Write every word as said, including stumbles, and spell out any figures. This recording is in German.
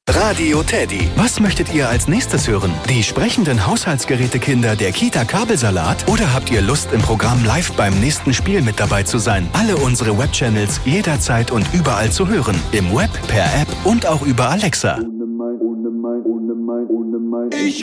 Radio Teddy. Was möchtet ihr als nächstes hören? Die sprechenden Haushaltsgerätekinder der Kita Kabelsalat? Oder habt ihr Lust, im Programm live beim nächsten Spiel mit dabei zu sein? Alle unsere Webchannels jederzeit und überall zu hören. Im Web, per App und auch über Alexa.